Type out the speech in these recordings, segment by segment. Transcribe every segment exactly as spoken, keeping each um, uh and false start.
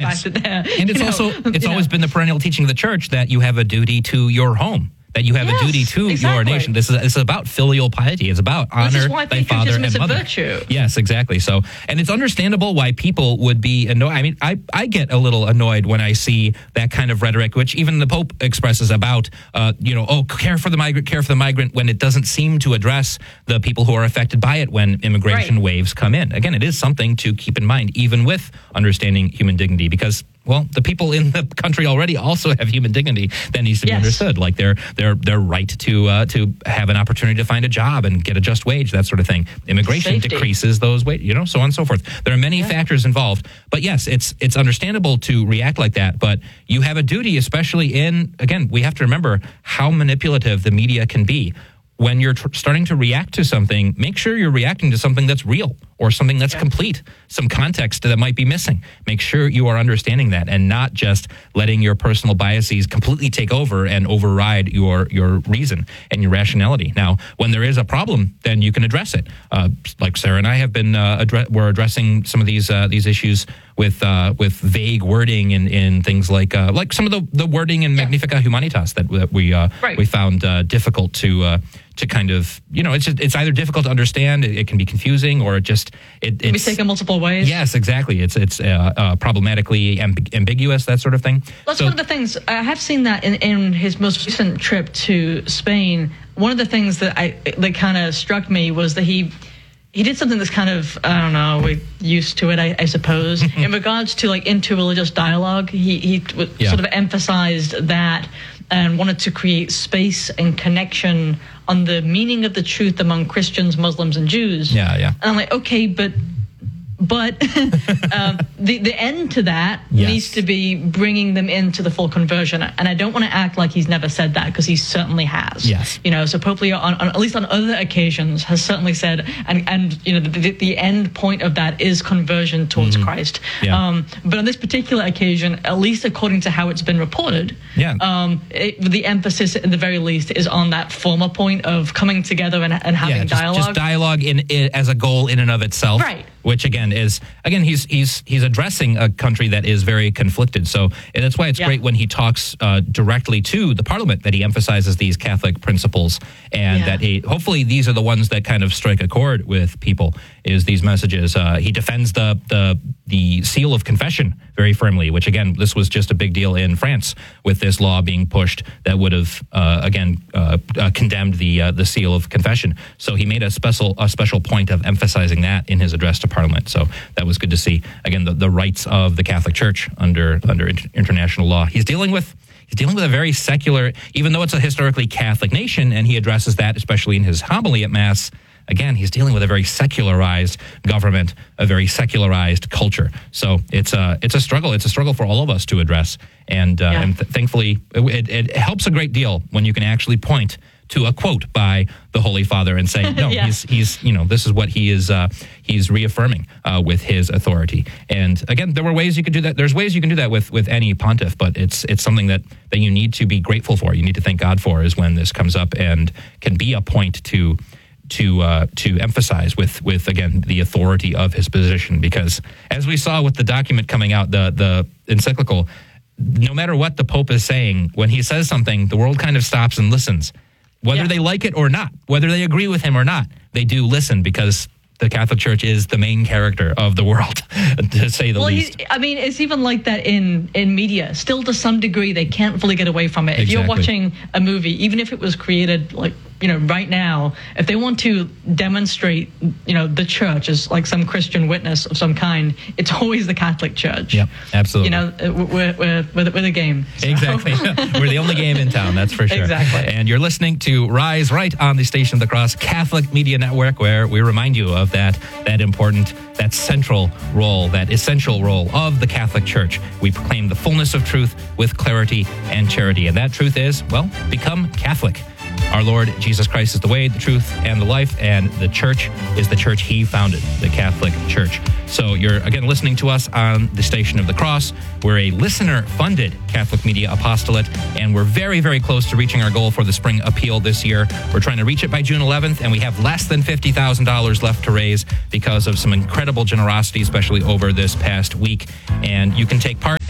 fact that they're, and it's you know, also it's you always know. been the perennial teaching of the church that you have a duty to your home. That you have Yes, a duty to exactly. your nation. This is it's about filial piety. It's about honor This is why thy father patriotism and is a mother. virtue. Yes, exactly. So, and it's understandable why people would be annoyed. I mean, I, I get a little annoyed when I see that kind of rhetoric, which even the Pope expresses about, uh, you know, oh, care for the migrant, care for the migrant, when it doesn't seem to address the people who are affected by it when immigration Right. waves come in. Again, it is something to keep in mind, even with understanding human dignity, because well, the people in the country already also have human dignity that needs to be Yes. understood, like their their their right to uh, to have an opportunity to find a job and get a just wage, that sort of thing. Immigration Safety. decreases those wages, you know, so on and so forth. There are many Yeah. factors involved, but yes, it's it's understandable to react like that. But you have a duty, especially in again, we have to remember how manipulative the media can be. When you're tr- starting to react to something, make sure you're reacting to something that's real or something that's Yeah. complete, some context that might be missing. Make sure you are understanding that and not just letting your personal biases completely take over and override your your reason and your rationality. Now, when there is a problem, then you can address it. Uh, like Sarah and I have been, uh, addre- we're addressing some of these uh, these issues with uh, with vague wording in, in things like uh, like some of the, the wording in Magnificat Humanitas that, that we uh, Right. we found uh, difficult to uh, to kind of, you know, it's just, it's either difficult to understand, it, it can be confusing, or it just it, Can be it's taken multiple ways. yes, exactly. It's it's uh, uh, problematically amb- ambiguous, that sort of thing. That's So- one of the things I have seen that in, in his most recent trip to Spain. One of the things that I that kind of struck me was that he he did something that's kind of, I don't know, we're used to it, I, I suppose. In regards to like interreligious dialogue, he he w- Yeah. sort of emphasized that and wanted to create space and connection on the meaning of the truth among Christians, Muslims, and Jews. Yeah, yeah. And I'm like, okay, but but um, the the end to that Yes. needs to be bringing them into the full conversion. And I don't want to act like he's never said that, because he certainly has. Yes. You know, so Pope Leo, on, on, at least on other occasions, has certainly said, and and you know, the, the end point of that is conversion towards Christ. Yeah. Um, but on this particular occasion, at least according to how it's been reported, Yeah. um, it, the emphasis, at the very least, is on that former point of coming together and, and having yeah, just, dialogue. just dialogue in, in as a goal in and of itself. Right. Which again is again he's he's he's addressing a country that is very conflicted. So and that's why it's Yeah. great when he talks uh, directly to the Parliament, that he emphasizes these Catholic principles, and Yeah. that he hopefully these are the ones that kind of strike a chord with people. Is these messages? Uh, he defends the the the seal of confession very firmly. Which again, this was just a big deal in France with this law being pushed that would have uh, again uh, uh, condemned the uh, the seal of confession. So he made a special a special point of emphasizing that in his address to Parliament. So that was good to see. Again, the, the rights of the Catholic Church under under inter- international law. He's dealing with he's dealing with a very secular, even though it's a historically Catholic nation, and he addresses that especially in his homily at Mass. Again, he's dealing with a very secularized government, a very secularized culture. So it's a it's a struggle. It's a struggle for all of us to address. And, uh, Yeah. and th- thankfully, it, it helps a great deal when you can actually point to a quote by the Holy Father and say, no, Yeah. he's he's you know this is what he is uh, he's reaffirming uh, with his authority. And again, there were ways you could do that. There's ways you can do that with with any pontiff, but it's it's something that that you need to be grateful for. You need to thank God for, is when this comes up and can be a point to to uh, to emphasize with with again the authority of his position. Because as we saw with the document coming out, the the encyclical, no matter what the Pope is saying, when he says something, the world kind of stops and listens. Whether Yeah. they like it or not, whether they agree with him or not, they do listen, because the Catholic Church is the main character of the world, to say the Well, least. he, I mean, it's even like that in, in media. Still, to some degree, they can't fully get away from it. If you're Exactly. watching a movie, even if it was created like, you know, right now, if they want to demonstrate, you know, the church as like some Christian witness of some kind, it's always the Catholic Church. Yep, absolutely. You know, uh, we're, we're, we're, the, we're the game. So- Exactly. We're the only game in town, that's for sure. Exactly. And you're listening to Rise right on the Station of the Cross Catholic Media Network, where we remind you of that that important, that central role, that essential role of the Catholic Church. We proclaim the fullness of truth with clarity and charity. And that truth is, well, become Catholic. Our Lord Jesus Christ is the way, the truth, and the life, and the church is the church he founded, the Catholic Church. So you're, again, listening to us on the Station of the Cross. We're a listener-funded Catholic media apostolate, and we're very, very close to reaching our goal for the spring appeal this year. We're trying to reach it by June eleventh, and we have less than fifty thousand dollars left to raise because of some incredible generosity, especially over this past week. And you can take part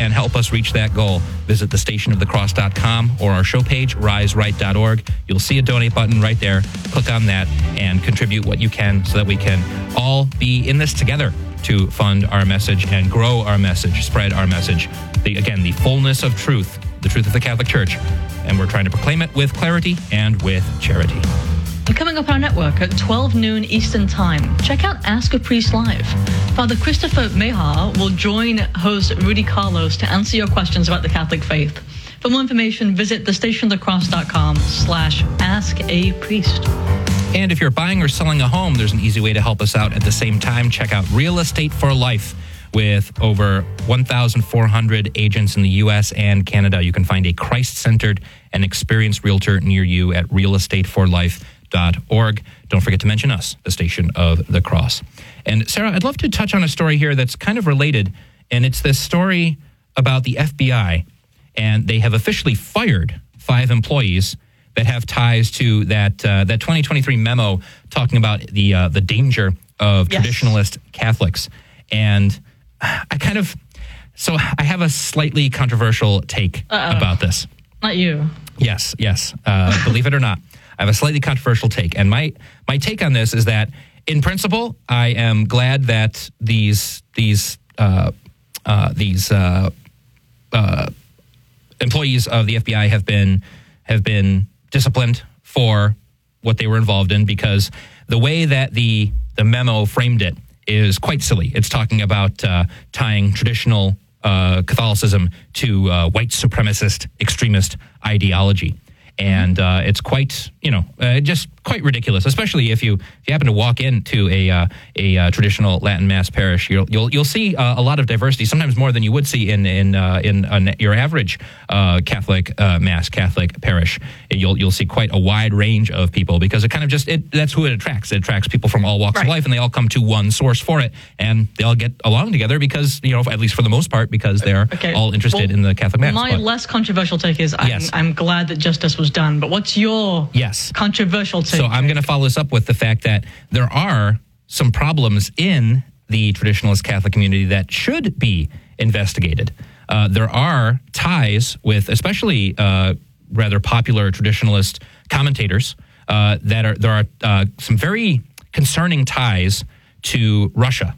and help us reach that goal, visit the station of the cross dot com or our show page, rise right dot org. You'll see a donate button right there. Click on that and contribute what you can so that we can all be in this together to fund our message and grow our message, spread our message. The, again, the fullness of truth, the truth of the Catholic Church. And we're trying to proclaim it with clarity and with charity. And coming up on our network at twelve noon Eastern Time, check out Ask a Priest Live. Father Christopher Mehar will join host Rudy Carlos to answer your questions about the Catholic faith. For more information, visit the station of the cross dot com slash ask a priest. And if you're buying or selling a home, there's an easy way to help us out at the same time. Check out Real Estate for Life. With over one thousand four hundred agents in the U S and Canada, you can find a Christ-centered and experienced realtor near you at real estate for life dot org. Don't forget to mention us, the Station of the Cross. And Sarah, I'd love to touch on a story here that's kind of related, and it's this story about the F B I, and they have officially fired five employees that have ties to that uh, that twenty twenty-three memo talking about the uh, the danger of yes. traditionalist Catholics. And I kind of, so I have a slightly controversial take Uh-oh. about this. Not you. Yes, yes. Uh, believe it or not, I have a slightly controversial take. And my, my take on this is that, in principle, I am glad that these these uh, uh, these uh, uh, employees of the F B I have been have been disciplined for what they were involved in, because the way that the the memo framed it is quite silly. It's talking about uh, tying traditional uh, Catholicism to uh, white supremacist extremist ideology. And uh, it's quite, you know, uh, just quite ridiculous. Especially if you if you happen to walk into a uh, a uh, traditional Latin Mass parish, you'll you'll you'll see uh, a lot of diversity. Sometimes more than you would see in in uh, in uh, your average uh, Catholic uh, Mass Catholic parish. You'll you'll see quite a wide range of people, because it kind of just it that's who it attracts. It attracts people from all walks right. of life, and they all come to one source for it, and they all get along together because, you know, at least for the most part, because they're okay. all interested well, in the Catholic Mass. My but, less controversial take is I'm, yes. I'm glad that justice was done. But what's your yes. controversial take? So I'm going to follow this up with the fact that there are some problems in the traditionalist Catholic community that should be investigated. Uh, there are ties with, especially uh, rather popular traditionalist commentators, uh, that are there are uh, some very concerning ties to Russia,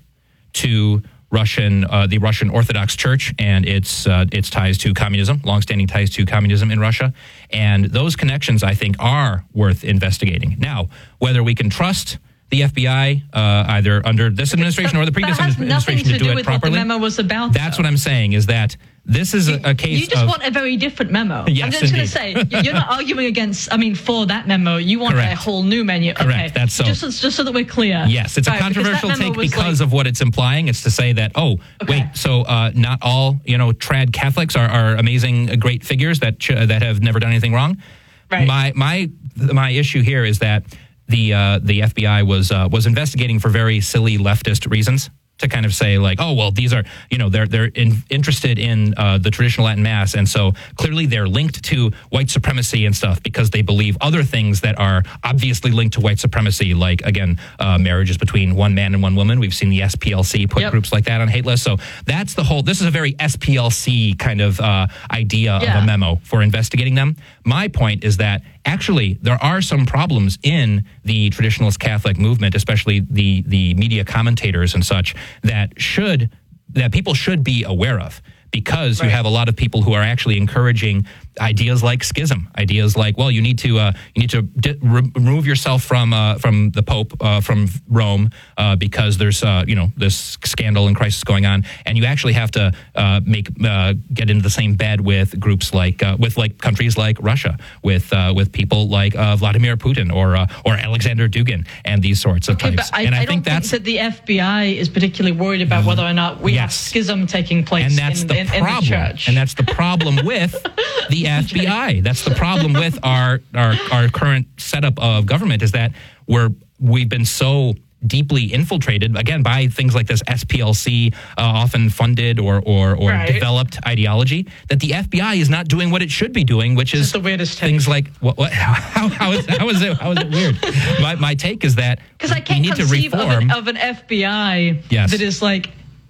to Russian, uh, the Russian Orthodox Church and its uh, its ties to communism, longstanding ties to communism in Russia. And those connections, I think, are worth investigating. Now, whether we can trust the F B I, uh, either under this administration But or the previous that has administration, nothing to to do do it with properly. What the memo was about. That's though. what I'm saying, is that this is a, a case You just of... want a very different memo. Yes, I'm just going to say, indeed. you're not arguing against, I mean, for that memo. You want Correct. a whole new menu. Correct, Okay. that's so. Just, just so that we're clear. Yes, it's a Right, because that controversial memo take was because like, of what it's implying. It's to say that, oh, Okay. wait, so uh, not all, you know, trad Catholics are, are amazing, uh, great figures that ch- that have never done anything wrong. Right. My my my issue here is that the uh, the F B I was uh, was investigating for very silly leftist reasons, to kind of say like, oh, well, these are, you know, they're they're in, interested in uh, the traditional Latin Mass, and so clearly they're linked to white supremacy and stuff because they believe other things that are obviously linked to white supremacy, like, again, uh, marriages between one man and one woman. We've seen the S P L C put Yep. groups like that on hate lists. So that's the whole, this is a very S P L C kind of uh, idea Yeah. of a memo for investigating them. My point is that actually there are some problems in the traditionalist Catholic movement, especially the the media commentators and such, that should that people should be aware of, because Right. you have a lot of people who are actually encouraging ideas like schism, ideas like, well, you need to uh, you need to di- re- remove yourself from uh, from the Pope, uh, from Rome, uh, because there's uh, you know this scandal and crisis going on, and you actually have to uh, make uh, get into the same bed with groups like uh, with like countries like Russia, with uh, with people like uh, Vladimir Putin or uh, or Alexander Dugin and these sorts of Okay, types. but I, and I, I think don't that's think that the F B I is particularly worried about whether or not we have Yes. schism taking place and that's in, the in, in the problem. church. And that's the problem with the F B I. That's the problem with our, our our current setup of government, is that we're we've been so deeply infiltrated, again, by things like this S P L C, uh, often funded or or, or Right. developed ideology, that the F B I is not doing what it should be doing, which This is is the weirdest take. things like what, what how, how is how is it how is it weird? My my take is that Because I we can't need to conceive of reform. an, of an F B I Yes. that is like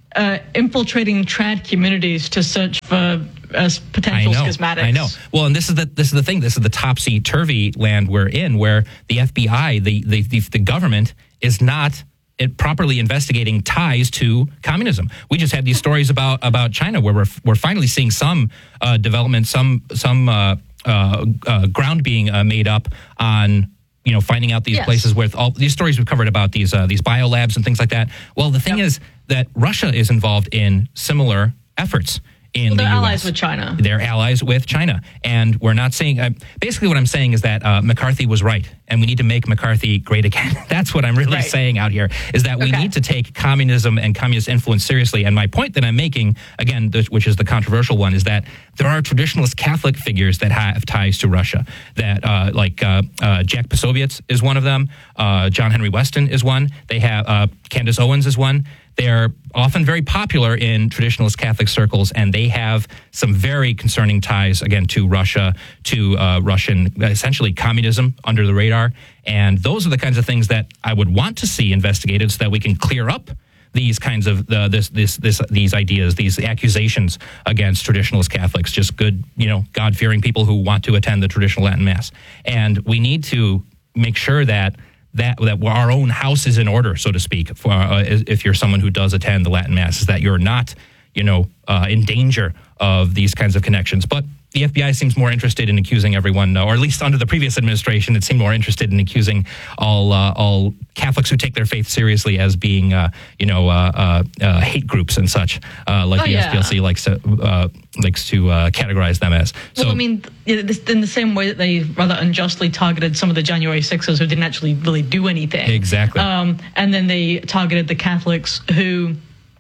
uh, infiltrating trad communities to search for uh, potential I know, schismatics. I know. Well, and this is the this is the thing. This is the topsy-turvy land we're in, where the F B I, the the the, the government, is not it properly investigating ties to communism. We just had these stories about about China, where we're we're finally seeing some uh, development, some some uh, uh, uh, ground being uh, made up on, you know, finding out these yes. places where all these stories we've covered about these uh, these biolabs and things like that. Well, the thing yep. is that Russia is involved in similar efforts. In well, they're the U S. allies with China. They're allies with China. And we're not saying, uh, basically what I'm saying is that uh, McCarthy was right, and we need to make McCarthy great again. That's what I'm really right. saying out here, is that we okay. need to take communism and communist influence seriously. And my point that I'm making, again, th- which is the controversial one, is that there are traditionalist Catholic figures that have ties to Russia, that uh, like uh, uh, Jack Posobiec is one of them, uh, John Henry Weston is one, they have uh, Candace Owens is one. They're often very popular in traditionalist Catholic circles, and they have some very concerning ties, again, to Russia, to uh, Russian, essentially communism under the radar. And those are the kinds of things that I would want to see investigated so that we can clear up these kinds of uh, this, this, this, these ideas, these accusations against traditionalist Catholics, just good, you know, God-fearing people who want to attend the traditional Latin Mass. And we need to make sure that that that our own house is in order, so to speak, for uh, if you're someone who does attend the Latin Mass, is that you're not, you know, uh, in danger of these kinds of connections. But the F B I seems more interested in accusing everyone, or at least under the previous administration, it seemed more interested in accusing all uh, all Catholics who take their faith seriously as being, uh, you know, uh, uh, uh, hate groups and such, uh, like oh, the yeah. S P L C likes to uh, likes to uh, categorize them as. So, well, I mean, in the same way that they rather unjustly targeted some of the January sixers who didn't actually really do anything. Exactly. Um, and then they targeted the Catholics who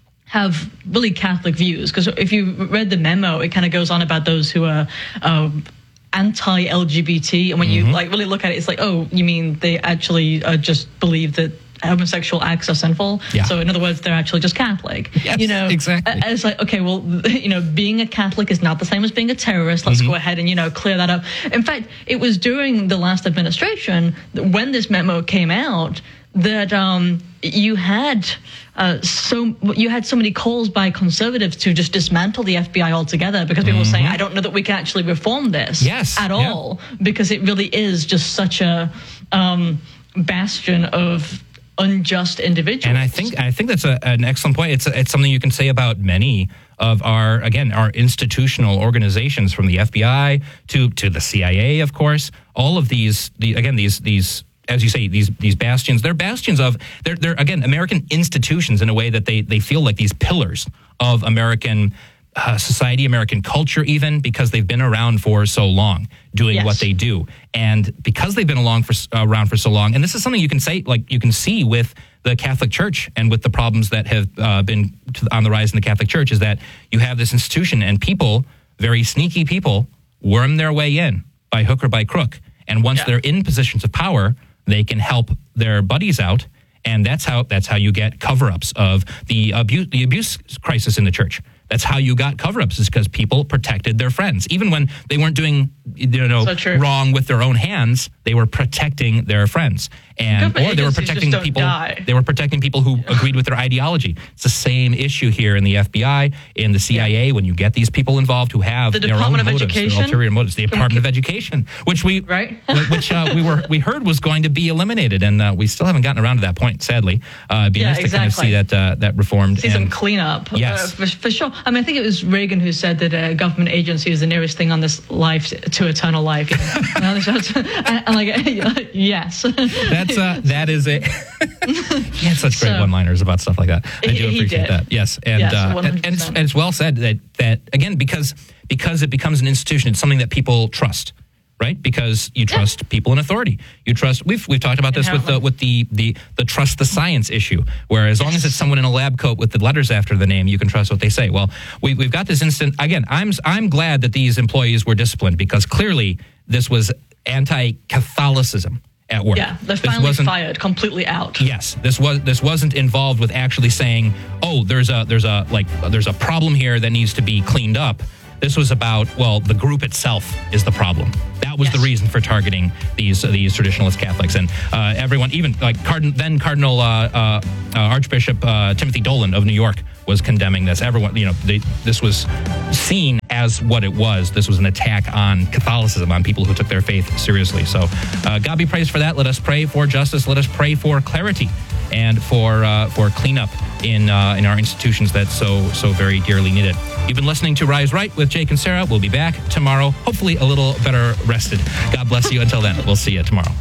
have really Catholic views. Because if you read the memo, it kind of goes on about those who are uh, anti-L G B T. And when mm-hmm. you like really look at it, it's like, oh, you mean they actually uh, just believe that homosexual acts are sinful? Yeah. So in other words, they're actually just Catholic. Yes, you know, exactly. And it's like, okay, well, you know, being a Catholic is not the same as being a terrorist. Let's mm-hmm. go ahead and, you know, clear that up. In fact, it was during the last administration when this memo came out that um, you had uh, so you had so many calls by conservatives to just dismantle the F B I altogether, because people mm-hmm. were saying, I don't know that we can actually reform this yes, at yeah. all, because it really is just such a um, bastion of unjust individuals. And I think I think that's a, an excellent point. It's it's something you can say about many of our, again, our institutional organizations, from the F B I to to the C I A, of course. All of these, the, again, these these. as you say, these these bastions, they're bastions of, they're, they're again, American institutions in a way that they, they feel like these pillars of American uh, society, American culture even, because they've been around for so long doing yes. what they do. And because they've been along for, uh, around for so long, and this is something you can say, like you can see with the Catholic Church and with the problems that have uh, been to, on the rise in the Catholic Church, is that you have this institution and people, very sneaky people, worm their way in by hook or by crook. And once yeah. they're in positions of power, they can help their buddies out, and that's how that's how you get cover-ups of the abuse the abuse crisis in the church. That's how you got cover-ups, is because people protected their friends, even when they weren't doing, you know, so wrong with their own hands. They were protecting their friends, and or they were protecting people. Die. They were protecting people who agreed with their ideology. It's the same issue here in the F B I, in the C I A. When you get these people involved who have the their Department own of motives, Education, their ulterior motives, the Department of Education, which we right, which uh, we were we heard was going to be eliminated, and uh, we still haven't gotten around to that point. Sadly, uh, it'd be yeah, nice exactly. to kind of see that uh, that reformed. See and, some cleanup. Yes, uh, for, for sure. I mean, I think it was Reagan who said that a government agency is the nearest thing on this life to eternal life. You know? and, and like, yes. That's uh, that is a. He had such great So, one-liners about stuff like that. I do he, he appreciate did. that. Yes, and Yes, uh, and, and, it's, and it's well said that that again because because it becomes an institution, it's something that people trust. Right, because you trust yeah. people in authority. You trust. We've we've talked about this with the with the, the the trust the science issue, where as long as it's someone in a lab coat with the letters after the name, you can trust what they say. Well, we we've got this instant. Again, I'm I'm glad that these employees were disciplined, because clearly this was anti-Catholicism at work. Yeah, they're this finally fired, completely out. Yes, this was this wasn't involved with actually saying, oh, there's a there's a like there's a problem here that needs to be cleaned up. This was about, well, the group itself is the problem. That was yes. the reason for targeting these uh, these traditionalist Catholics. And uh, everyone, even like Cardin- then Cardinal uh, uh, uh, Archbishop uh, Timothy Dolan of New York was condemning this. Everyone, you know, they, this was seen as what it was. This was an attack on Catholicism, on people who took their faith seriously. So uh, God be praised for that. Let us pray for justice. Let us pray for clarity and for uh, for cleanup in uh, in our institutions that so so very dearly need it. You've been listening to Rise Right with Jake and Sarah. We'll be back tomorrow, hopefully a little better rested. God bless you. Until then, we'll see you tomorrow.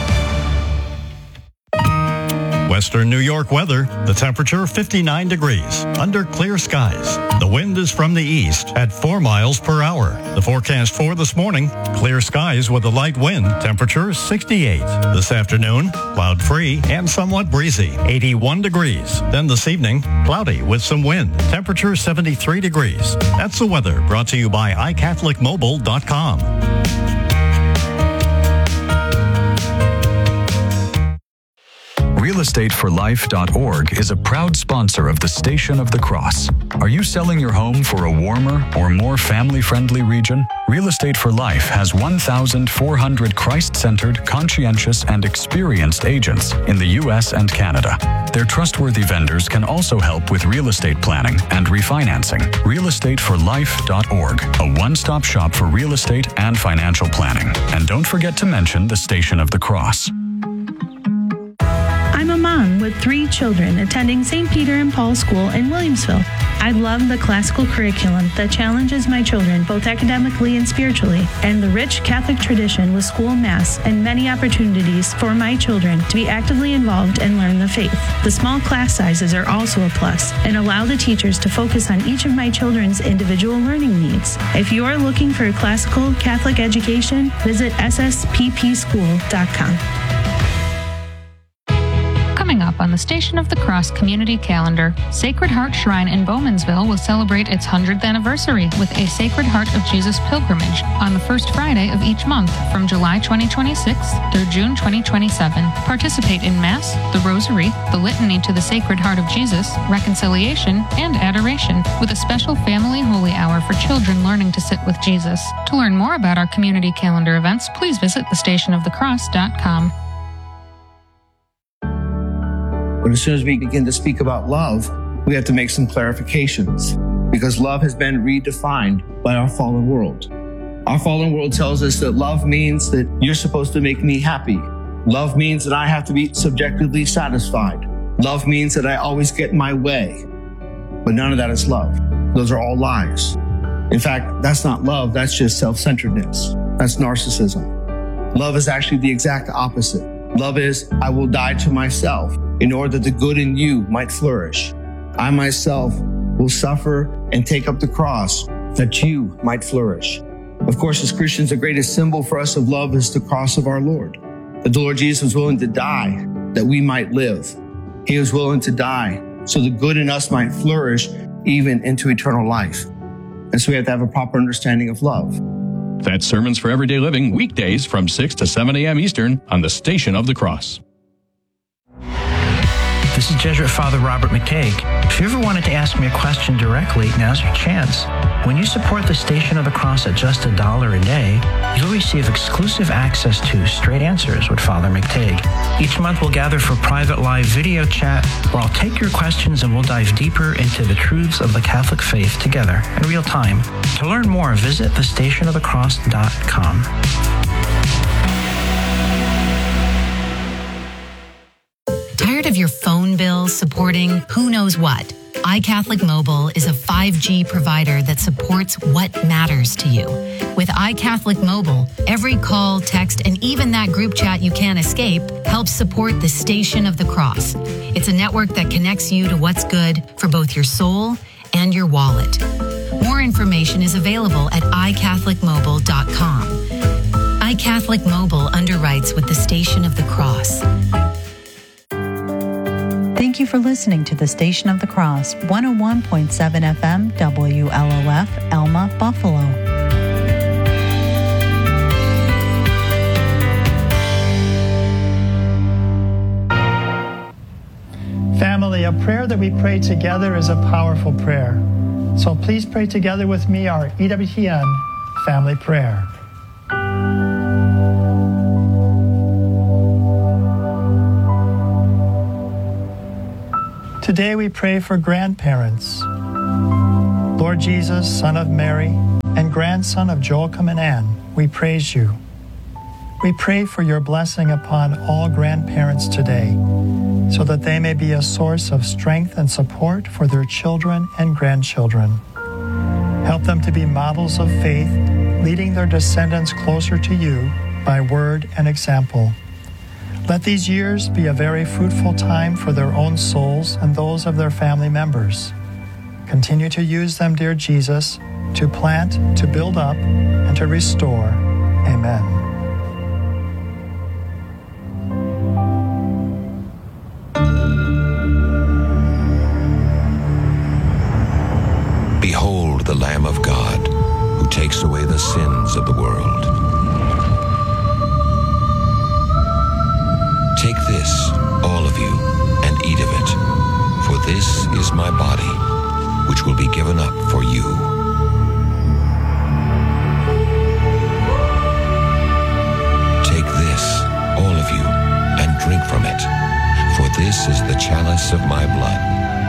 Western New York weather. The temperature fifty-nine degrees under clear skies. The wind is from the east at four miles per hour. The forecast for this morning, clear skies with a light wind. Temperature sixty-eight. This afternoon, cloud free and somewhat breezy. eighty-one degrees. Then this evening, cloudy with some wind. Temperature seventy-three degrees. That's the weather brought to you by i catholic mobile dot com. real estate for life dot org is a proud sponsor of the Station of the Cross. Are you selling your home for a warmer or more family-friendly region? Real Estate for Life has one thousand four hundred Christ-centered, conscientious, and experienced agents in the U S and Canada. Their trustworthy vendors can also help with real estate planning and refinancing. real estate for life dot org, a one-stop shop for real estate and financial planning. And don't forget to mention the Station of the Cross. I'm a mom with three children attending Saint Peter and Paul School in Williamsville. I love the classical curriculum that challenges my children both academically and spiritually, and the rich Catholic tradition with school mass and many opportunities for my children to be actively involved and learn the faith. The small class sizes are also a plus and allow the teachers to focus on each of my children's individual learning needs. If you are looking for a classical Catholic education, visit s s p p school dot com. Coming up on the Station of the Cross community calendar, Sacred Heart Shrine in Bowmansville will celebrate its one hundredth anniversary with a Sacred Heart of Jesus pilgrimage on the first Friday of each month from July twenty twenty-six through June twenty twenty-seven. Participate in Mass, the Rosary, the Litany to the Sacred Heart of Jesus, Reconciliation, and Adoration, with a special family holy hour for children learning to sit with Jesus. To learn more about our community calendar events, please visit the station of the cross dot com. But as soon as we begin to speak about love, we have to make some clarifications, because love has been redefined by our fallen world. Our fallen world tells us that love means that you're supposed to make me happy. Love means that I have to be subjectively satisfied. Love means that I always get my way. But none of that is love. Those are all lies. In fact, that's not love. That's just self-centeredness. That's narcissism. Love is actually the exact opposite. Love is, I will die to myself in order that the good in you might flourish. I myself will suffer and take up the cross that you might flourish. Of course, as Christians, the greatest symbol for us of love is the cross of our Lord. That the Lord Jesus was willing to die that we might live. He was willing to die so the good in us might flourish even into eternal life. And so we have to have a proper understanding of love. That's Sermons for Everyday Living, weekdays from six to seven a.m. Eastern on the Station of the Cross. This is Jesuit Father Robert McTague. If you ever wanted to ask me a question directly, now's your chance. When you support the Station of the Cross at just a dollar a day, you'll receive exclusive access to Straight Answers with Father McTague. Each month we'll gather for private live video chat where I'll take your questions and we'll dive deeper into the truths of the Catholic faith together in real time. To learn more, visit the station of the cross dot com. Tired of your phone bill supporting who knows what? iCatholic Mobile is a five G provider that supports what matters to you. With iCatholic Mobile, every call, text, and even that group chat you can't escape helps support the Station of the Cross. It's a network that connects you to what's good for both your soul and your wallet. More information is available at i catholic mobile dot com. iCatholic Mobile underwrites with the Station of the Cross. Thank you for listening to the Station of the Cross, one oh one point seven F M, W L O F, Elma, Buffalo. Family, a prayer that we pray together is a powerful prayer. So please pray together with me our E W T N family prayer. Today we pray for grandparents. Lord Jesus, Son of Mary, and grandson of Joachim and Anne, we praise you. We pray for your blessing upon all grandparents today, so that they may be a source of strength and support for their children and grandchildren. Help them to be models of faith, leading their descendants closer to you by word and example. Let these years be a very fruitful time for their own souls and those of their family members. Continue to use them, dear Jesus, to plant, to build up, and to restore. Amen. Behold the Lamb of God, who takes away the sins of the world. Take this, all of you, and eat of it, for this is my body, which will be given up for you. Take this, all of you, and drink from it, for this is the chalice of my blood.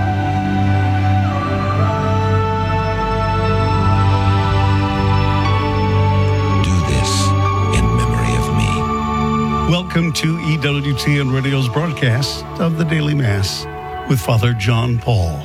Welcome to E W T N Radio's broadcast of the Daily Mass with Father John Paul.